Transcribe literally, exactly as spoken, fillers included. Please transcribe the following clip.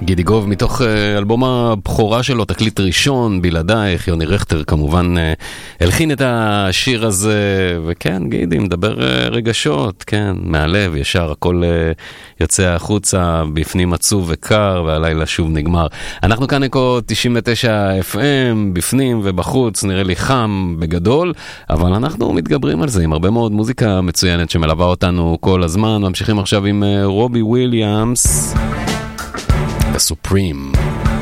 גידי גוב מתוך אלבום הבכורה שלו, תקליט ראשון, בלעדייך, יוני רכטר כמובן הלחין את השיר הזה, וכן, גידי מדבר רגשות, כן, מהלב, ישר הכל יוצא החוצה, בפנים עצוב וקר, והלילה שוב נגמר. אנחנו כאן אקו תשעים ותשע אף אם, בפנים ובחוץ, נראה לי חם בגדול, אבל אנחנו מתגברים על זה עם הרבה מאוד מוזיקה מצוינת שמלווה אותנו כל הזמן. ממשיכים עכשיו עם רובי וויליאמס, The Supreme.